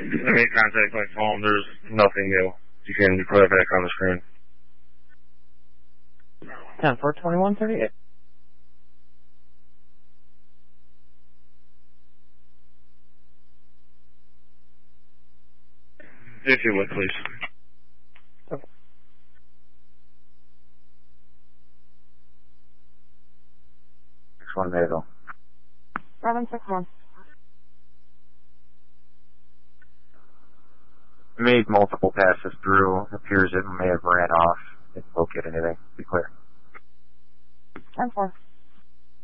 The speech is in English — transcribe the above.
I made contact with my phone. There's nothing new. You can put it back on the screen. 10-4-21-38. If you would, please. Okay. Next one, Mayville. Robin 6-1. Made multiple passes through. Appears it may have ran off. Didn't locate anything. Be clear. 10-4.